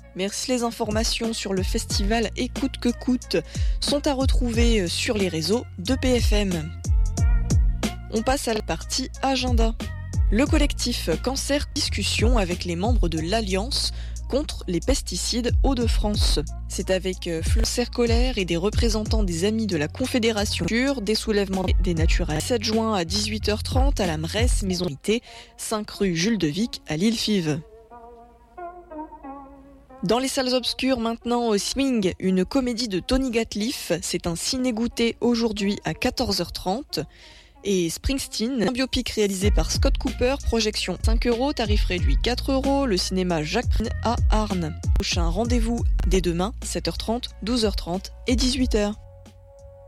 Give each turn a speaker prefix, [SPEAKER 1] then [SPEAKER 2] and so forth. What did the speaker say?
[SPEAKER 1] Merci. Les informations sur le festival Écoute que coûte sont à retrouver sur les réseaux de BFM. On passe à la partie agenda. Le collectif Cancer discussion avec les membres de l'Alliance contre les pesticides Hauts-de-France. C'est avec Fleur Colère et des représentants des Amis de la Confédération des soulèvements des naturels. 7 juin à 18h30 à la Mresse, maison 5 rue Jules de Vic à L'Île-Five. Dans les salles obscures maintenant au Swing, une comédie de Tony Gatliff. C'est un ciné-goûter aujourd'hui à 14h30. Et Springsteen, un biopic réalisé par Scott Cooper, projection 5 €, tarif réduit 4 €, le cinéma Jacques Prin à Arnes. Prochain rendez-vous dès demain, 7h30, 12h30 et 18h.